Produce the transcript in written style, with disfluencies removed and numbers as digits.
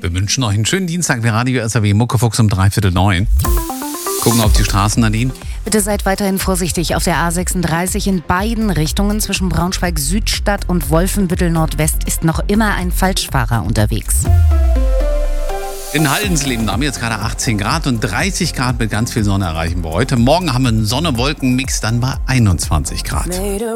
Wir wünschen euch einen schönen Dienstag. Wir Radio SAW Muckefuchs um 8:45. Gucken auf die Straßen, Nadine. Bitte seid weiterhin vorsichtig auf der A36 in beiden Richtungen. Zwischen Braunschweig-Südstadt und Wolfenbüttel-Nordwest ist noch immer ein Falschfahrer unterwegs. In Haldensleben, da haben wir jetzt gerade 18 Grad und 30 Grad mit ganz viel Sonne erreichen wir heute. Morgen haben wir einen Sonne-Wolken-Mix dann bei 21 Grad.